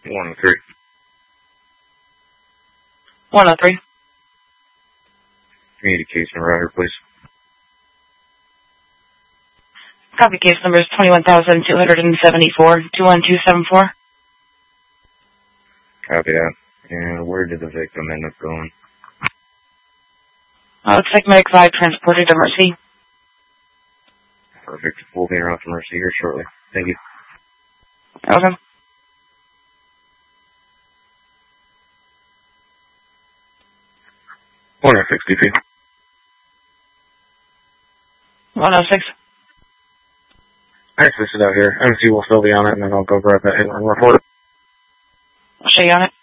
103. 103. Community case number out here, please. Copy case number is 21,274, 21274. Copy that. And where did the victim end up going? Looks like Medic 5 transported to Mercy. Perfect. We'll be around to Mercy here shortly. Thank you. Okay. Corner 63. 106. Alright, switch it out here. MC will still be on it, and then I'll go grab that hit and report it. I'll show you on it.